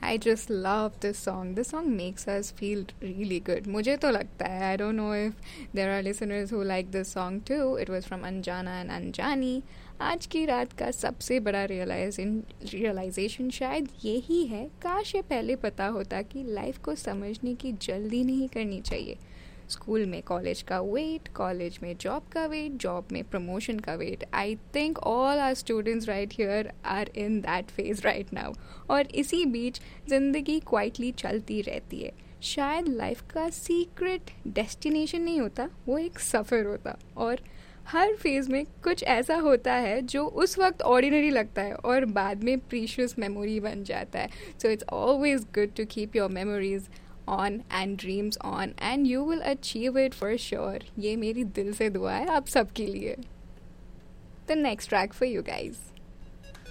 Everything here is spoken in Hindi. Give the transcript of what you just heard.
I just love this song. This song makes us feel really good. मुझे तो लगता है. I don't know if there are listeners who like this song too. It was from Anjana and Anjani. आज की रात का सबसे बड़ा रियलाइजेशन शायद यही है. काश ये पहले पता होता कि लाइफ को समझने की जल्दी नहीं करनी चाहिए. स्कूल में कॉलेज का वेट, कॉलेज में जॉब का वेट, जॉब में प्रमोशन का wait. I think all are students right here are in that phase right now. और इसी बीच ज़िंदगी क्वाइटली चलती रहती है. शायद लाइफ का सीक्रेट डेस्टिनेशन नहीं होता, वो एक सफ़र होता. और हर फेज़ में कुछ ऐसा होता है जो उस वक्त ऑर्डिनरी लगता है और बाद में प्रीशियस मेमोरी बन जाता है. So it's always good to keep your memories on and dreams on, and you will achieve it for sure. ये मेरी दिल से दुआ है आप सबके लिए. The next track for you guys.